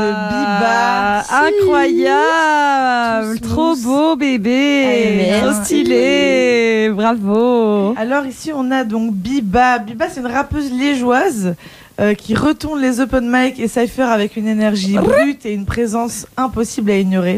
Biba. Incroyable. Trop beau bébé. Trop stylé. Bravo. Alors ici on a donc Biba. Biba c'est une rappeuse liégeoise qui retourne les open mic et cypher avec une énergie brute et une présence impossible à ignorer.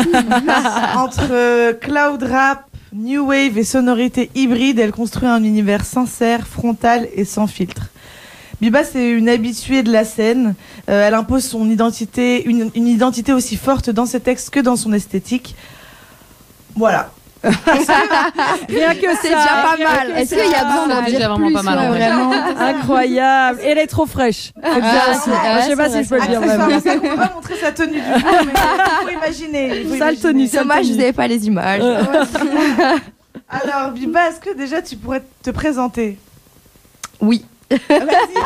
Entre cloud rap, new wave et sonorité hybride, elle construit un univers sincère, frontal et sans filtre. Biba, c'est une habituée de la scène. Elle impose son identité, une identité aussi forte dans ses textes que dans son esthétique. Voilà. Rien que c'est déjà pas mal. Est-ce qu'il y a besoin d'en dire plus, vraiment incroyable. Et elle est trop fraîche. Je sais pas si je peux le dire vraiment. On va pas montrer sa tenue du jour, mais il faut imaginer. Sale tenue. Dommage, vous n'avez pas les images. Alors, Biba, est-ce que déjà tu pourrais te présenter? Oui. Vas-y.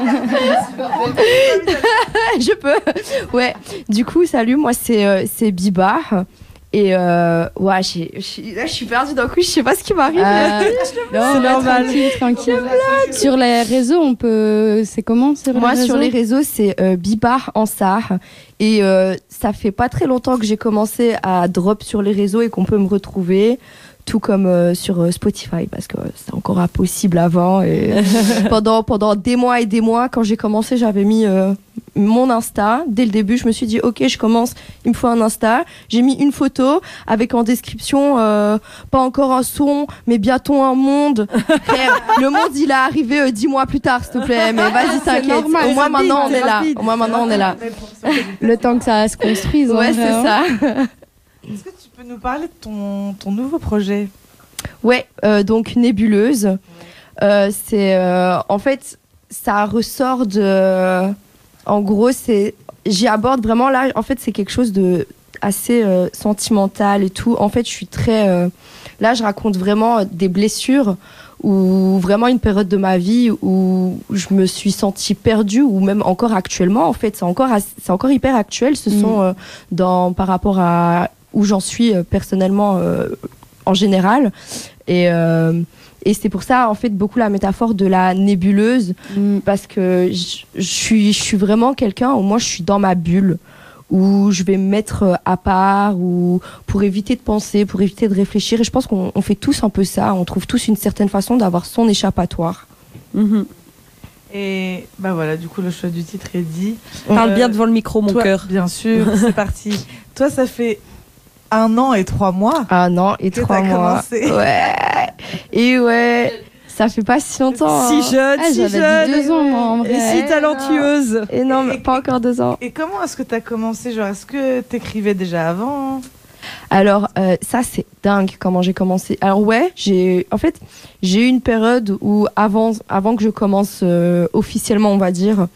Je peux. Ouais. Du coup, salut, moi c'est Biba. Et ouais, je suis perdue d'un coup, je sais pas ce qui m'arrive. C'est normal. Tranquille. Sur les réseaux, on peut. C'est comment sur les réseaux, c'est Biba Ansar. Et ça fait pas très longtemps que j'ai commencé à drop sur les réseaux et qu'on peut me retrouver. Tout comme sur Spotify, parce que c'était encore impossible avant. Et pendant des mois et des mois, quand j'ai commencé, j'avais mis mon Insta. Dès le début, je me suis dit, ok, je commence, il me faut un Insta. J'ai mis une photo avec en description, pas encore un son, mais bientôt un monde. Frère, le monde, il est arrivé 10 mois plus tard, s'il te plaît. Mais vas-y, t'inquiète. Au moins, maintenant, on est là. Au moins, maintenant, on est là. Le temps que ça se construise. Ouais, c'est ça. Est-ce que tu peux nous parler de ton nouveau projet? Ouais, donc Nébuleuse. C'est en fait, ça ressort de. En gros, j'y aborde vraiment là. En fait, c'est quelque chose de assez sentimental et tout. En fait, je suis très. Là, je raconte vraiment des blessures ou vraiment une période de ma vie où je me suis sentie perdue, ou même encore actuellement. En fait, c'est encore hyper actuel. Ce sont par rapport à où j'en suis personnellement en général. Et c'est pour ça, en fait, beaucoup la métaphore de la nébuleuse, parce que je suis vraiment quelqu'un où moi, je suis dans ma bulle, où je vais me mettre à part, ou pour éviter de penser, pour éviter de réfléchir. Et je pense qu'on fait tous un peu ça. On trouve tous une certaine façon d'avoir son échappatoire. Et bah voilà, du coup, le choix du titre est dit. Parle bien devant le micro, mon cœur. Bien sûr, c'est parti. Toi, ça fait 1 an et 3 mois. 1 an et 3 mois. Commencé. Ouais. Et ouais, ça fait pas si longtemps. Si jeune, si jeune. 2 ans, moi, en vrai. Et si talentueuse. Et non, mais pas encore 2 ans. Et comment est-ce que tu as commencé? Genre, est-ce que t'écrivais déjà avant? Alors, ça, c'est dingue comment j'ai commencé. Alors ouais, j'ai eu une période où avant que je commence officiellement, on va dire,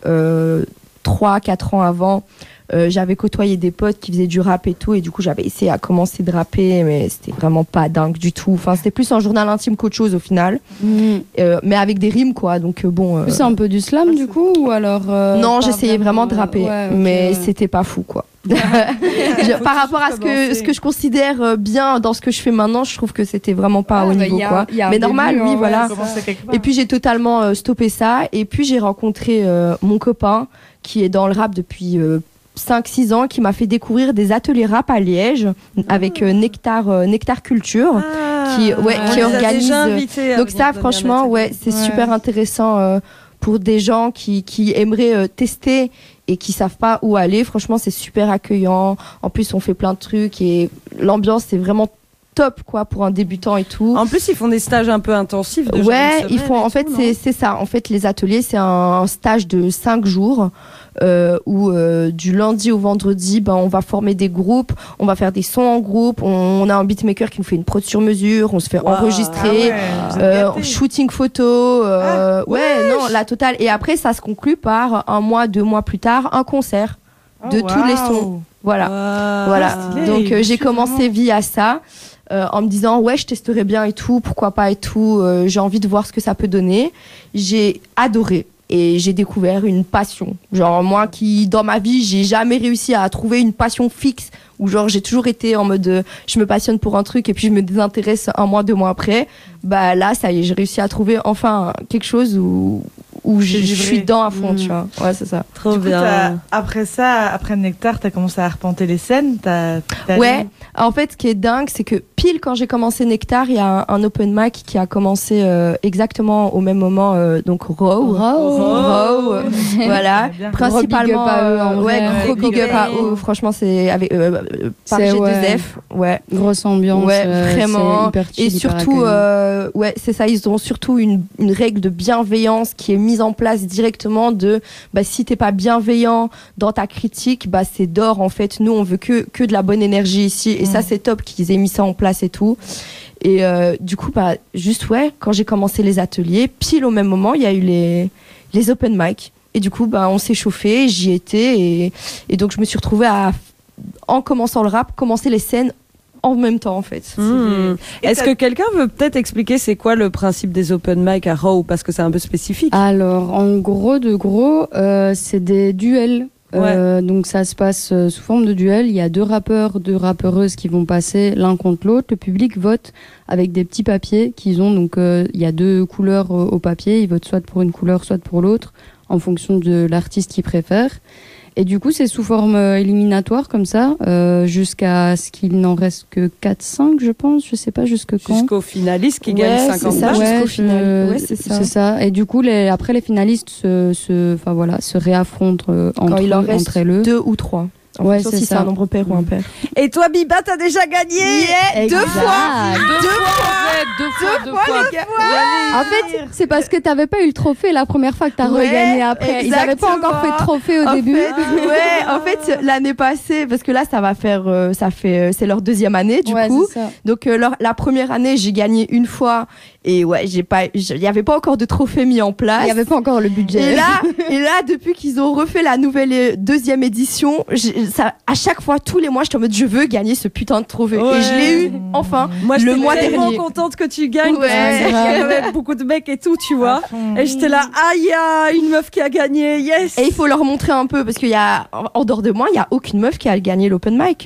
3-4 ans avant, j'avais côtoyé des potes qui faisaient du rap et tout, et du coup j'avais essayé à commencer de rapper, mais c'était vraiment pas dingue du tout. Enfin, c'était plus un journal intime qu'autre chose au final, mais avec des rimes quoi. Donc bon. C'est un peu du slam du coup, ou alors non, j'essayais vraiment de rapper, mais c'était pas fou quoi. Par rapport à ce que je considère bien dans ce que je fais maintenant, je trouve que c'était vraiment pas au niveau quoi. Mais normal, oui, voilà. Et puis j'ai totalement stoppé ça, et puis j'ai rencontré mon copain qui est dans le rap depuis 5-6 ans, qui m'a fait découvrir des ateliers rap à Liège avec Nectar Culture, qui organise. Donc ça, franchement, c'est super intéressant pour des gens qui aimeraient tester et qui savent pas où aller. Franchement, c'est super accueillant. En plus, on fait plein de trucs et l'ambiance, c'est vraiment top quoi pour un débutant et tout. En plus, ils font des stages un peu intensifs. Ils font. En fait, c'est ça. En fait, les ateliers, c'est un stage de 5 jours. Où du lundi au vendredi, on va former des groupes, on va faire des sons en groupe, on a un beatmaker qui nous fait une prod sur mesure, on se fait enregistrer, shooting photo, la totale. Et après, ça se conclut par 1 mois, 2 mois plus tard, un concert de tous les sons. Voilà. Donc j'ai commencé via ça. En me disant je testerai bien et tout, pourquoi pas et tout, j'ai envie de voir ce que ça peut donner. J'ai adoré. Et j'ai découvert une passion. Genre, moi qui, dans ma vie, j'ai jamais réussi à trouver une passion fixe. Ou genre, j'ai toujours été en mode, je me passionne pour un truc et puis je me désintéresse 1 mois, 2 mois après. Bah là, ça y est, j'ai réussi à trouver enfin quelque chose où où je suis dedans à fond, tu vois. Ouais, c'est ça. Trop Du coup, bien. après Nectar, t'as commencé à arpenter les scènes. Ouais. En fait, ce qui est dingue, c'est que pile quand j'ai commencé Nectar, il y a un open mic qui a commencé exactement au même moment, donc Raw. Voilà. Principalement, gros big up à eux. Franchement, c'est avec par G2F. Ouais. Grosse ambiance. Ouais, vraiment. Hyper chill, et surtout, c'est ça, ils ont surtout une règle de bienveillance qui est mise en place directement de, si t'es pas bienveillant dans ta critique, c'est d'or en fait. Nous, on veut que de la bonne énergie ici. Et ça, c'est top qu'ils aient mis ça en place et tout. Et du coup, quand j'ai commencé les ateliers, pile au même moment, il y a eu les open mic. Et du coup, on s'est chauffé, j'y étais. Et donc, je me suis retrouvée en commençant le rap, commencer les scènes en même temps, en fait. Est-ce que quelqu'un veut peut-être expliquer c'est quoi le principe des open mic à Raw, parce que c'est un peu spécifique? Alors, en gros, c'est des duels. Donc ça se passe sous forme de duel. Il y a 2 rappeurs, 2 rappeuses qui vont passer l'un contre l'autre. Le public vote avec des petits papiers qu'ils ont. Donc il y a 2 couleurs au papier. Ils votent soit pour une couleur, soit pour l'autre, en fonction de l'artiste qu'ils préfèrent. Et du coup, c'est sous forme éliminatoire, comme ça, jusqu'à ce qu'il n'en reste que 4-5, je pense. Je sais pas jusque quand. Jusqu'au finaliste qui gagne 50 balles. Jusqu'au final. C'est ça. Et du coup, après, les finalistes se réaffrontent entre elles. 2 ou 3. Ouais, c'est ça. Un nombre pair ou impair. Et toi, Biba, t'as déjà gagné 2 fois. 2 fois, les gars. En fait, c'est parce que t'avais pas eu le trophée la première fois que t'as regagné après. Ils n'avaient pas encore fait de trophée au début. En fait, l'année passée, parce que là, c'est leur 2e année, du coup. Donc, la première année, j'ai gagné une fois. Et il y avait pas encore de trophée mis en place. Il y avait pas encore le budget. Et là, depuis qu'ils ont refait la nouvelle 2e édition, à chaque fois, tous les mois, j'étais en mode, je veux gagner ce putain de trophée. Et je l'ai eu, enfin, moi, le mois dernier. dernier. Je suis tellement contente que tu gagnes. Parce que il y avait beaucoup de mecs et tout, tu vois. Et j'étais là, il y a une meuf qui a gagné, yes. Et il faut leur montrer un peu, parce qu'il y a, en dehors de moi, il y a aucune meuf qui a gagné l'open mic.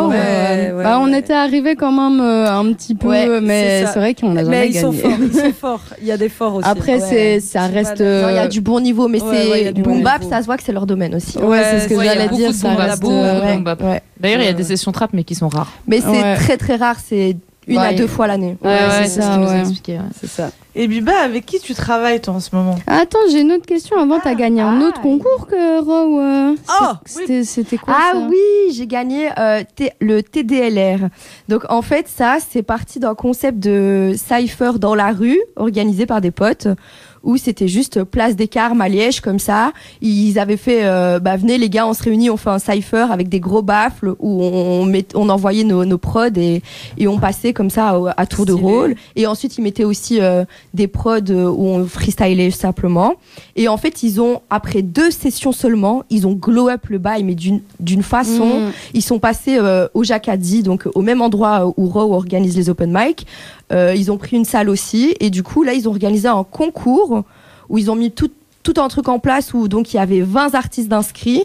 On était arrivés quand même un petit peu, mais c'est vrai qu'on a jamais gagné. Ils sont forts. Il y a des forts aussi. Après, ça reste. Il y a du bon niveau, mais c'est boom bap, ça se voit que c'est leur domaine aussi. C'est ce que j'allais dire. Ça reste. D'ailleurs, il y a des sessions trap, mais qui sont rares. Mais c'est très très rare, c'est 1 à 2 fois l'année. C'est ça, ce qu'il nous a expliqué. C'est ça. Et Biba, avec qui tu travailles toi en ce moment? Attends, j'ai une autre question. Avant, t'as gagné un autre concours que Raw. C'était quoi ça? Oui, j'ai gagné le TDLR. Donc en fait, ça, c'est parti d'un concept de cypher dans la rue, organisé par des potes, où c'était juste place des Carmes à Liège, comme ça. Ils avaient fait, venez les gars, on se réunit, on fait un cypher avec des gros baffles où on envoyait nos prods et on passait comme ça à tour de rôle. Et ensuite, ils mettaient aussi des prods où on freestylait simplement. Et en fait, après 2 sessions seulement, ils ont glow up le bail, mais d'une façon. Ils sont passés au Jacadi, donc au même endroit où Raw organise les open mic. Ils ont pris une salle aussi. Et du coup, là, ils ont organisé un concours où ils ont mis tout un truc en place où donc il y avait 20 artistes d'inscrits.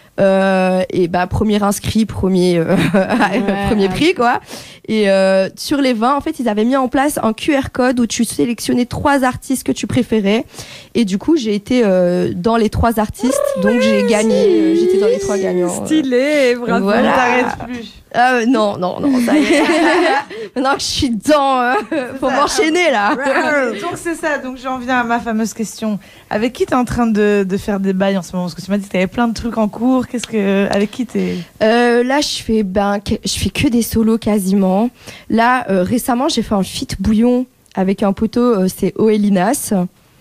Premier inscrit, premier prix, quoi. Et sur les 20, en fait, ils avaient mis en place un QR code où tu sélectionnais 3 artistes que tu préférais. Et du coup, j'ai été dans les 3 artistes, donc j'ai gagné. J'étais dans les 3 gagnants. Stylé, bravo. Voilà. T'arrêtes plus. Non, ça y est. Maintenant que je suis dedans, faut m'enchaîner là. Donc c'est ça, donc j'en viens à ma fameuse question. Avec qui t'es en train de faire des bails en ce moment? Parce que tu m'as dit que t'avais plein de trucs en cours. Avec qui t'es? Là, je fais que des solos quasiment. Là, récemment, j'ai fait un feat bouillon avec un poteau, c'est Oelinas.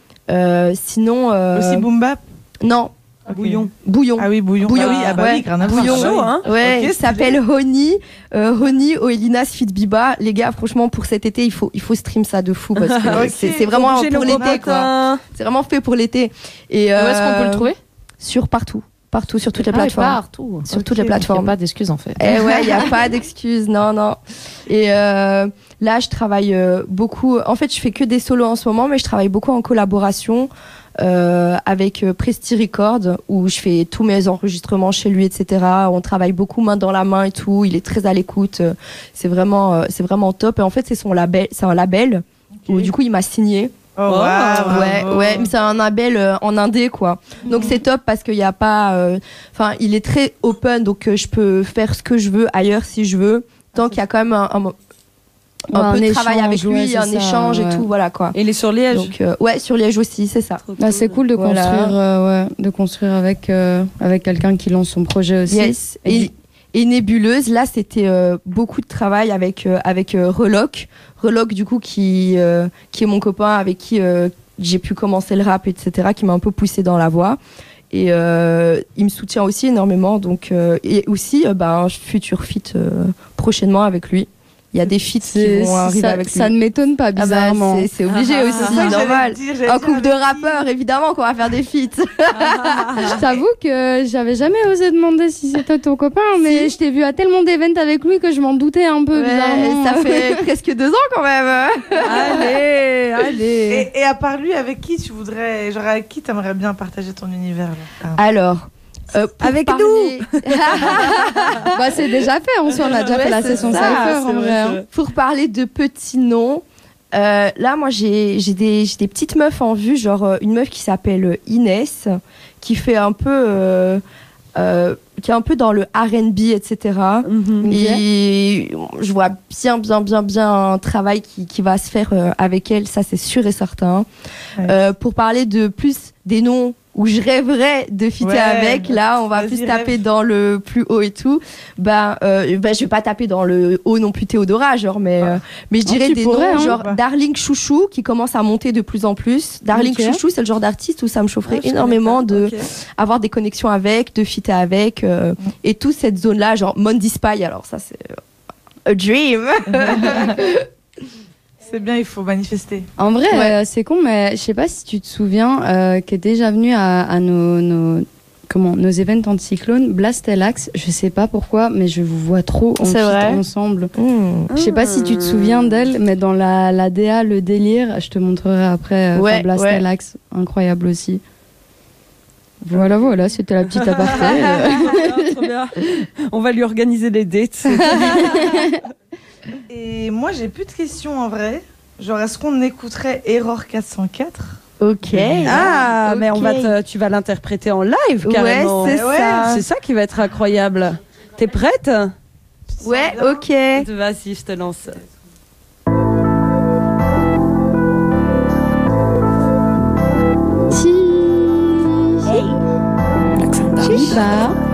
Sinon. Aussi boom bap? Non. Okay. Bouillon. Ah oui, bouillon. Bouillon. Bouillon. Chaud, hein. Ouais, il s'appelle Honey. Honey, Oelinas, Fit Biba. Les gars, franchement, pour cet été, il faut stream ça de fou parce que c'est vraiment pour l'été, quoi. C'est vraiment fait pour l'été. Et où est-ce qu'on peut le trouver? Partout, sur toutes les plateformes. Partout. Sur toutes les plateformes. Il n'y a pas d'excuses en fait. Il n'y a pas d'excuses, non. Et là, je travaille beaucoup. En fait, je fais que des solos en ce moment, mais je travaille beaucoup en collaboration avec Presti Record, où je fais tous mes enregistrements chez lui, etc. On travaille beaucoup main dans la main et tout. Il est très à l'écoute. C'est vraiment top. Et en fait, c'est un label où du coup, il m'a signé. Oh, wow, ouais, mais c'est un label en indé, quoi. Donc c'est top parce qu'il n'y a pas. Enfin, il est très open, donc je peux faire ce que je veux ailleurs si je veux. Tant qu'il y a quand même un peu de travail avec lui, un échange et tout, voilà quoi. Et il est sur Liège. Donc, ouais, sur Liège aussi, c'est ça. C'est cool de construire avec quelqu'un qui lance son projet aussi. Yes. Et Nébuleuse, là, c'était beaucoup de travail avec Reloc. Reloc, du coup, qui est mon copain avec qui j'ai pu commencer le rap, etc., qui m'a un peu poussé dans la voie. Et il me soutient aussi énormément. Donc, et aussi, un futur feat prochainement avec lui. Il y a des feats qui vont arriver avec lui. Ça ne m'étonne pas, bizarrement. C'est obligé aussi, normal. Un couple de rappeurs, évidemment qu'on va faire des feats. Je t'avoue que j'avais jamais osé demander si c'était ton copain, mais je t'ai vu à tellement d'événements avec lui que je m'en doutais un peu, bizarrement. Ça fait presque 2 ans quand même. Allez. Et à part lui, avec qui tu voudrais, genre avec qui t'aimerais bien partager ton univers là? Alors... avec nous. C'est déjà fait, on a déjà fait la session Cypher en vrai. Pour parler de petits noms, là moi j'ai des petites meufs en vue, genre une meuf qui s'appelle Inès, qui fait un peu qui est un peu dans le R&B, etc. Et je vois bien un travail qui va se faire avec elle, ça c'est sûr et certain. Pour parler de plus des noms où je rêverais de fitter avec, là on va plus taper dans le plus haut et tout. Je vais pas taper dans le haut non plus Théodora, genre, mais je dirais des noms genre Darling Chouchou qui commence à monter de plus en plus. Darling Chouchou, c'est le genre d'artiste où ça me chaufferait énormément de avoir des connexions avec, de fitter avec, et toute cette zone là, genre Mondi Spy, alors ça c'est a dream. C'est bien, il faut manifester. En vrai, c'est con, mais je sais pas si tu te souviens, qui est déjà venu à nos events anti-cyclone, Blastelax, je sais pas pourquoi, mais je vous vois trop ensemble. Je sais pas si tu te souviens d'elle, mais dans la DA, le délire, je te montrerai après Blastelax, incroyable aussi. Voilà, c'était la petite aparté. Trop bien. On va lui organiser des dates. Et moi, j'ai plus de questions en vrai. Genre, est-ce qu'on écouterait Error 404? Ok. Mais tu vas l'interpréter en live carrément. Ouais, c'est ça. C'est ça qui va être incroyable. T'es prête? Ouais, ok. Vas-y, je te lance. Chiba.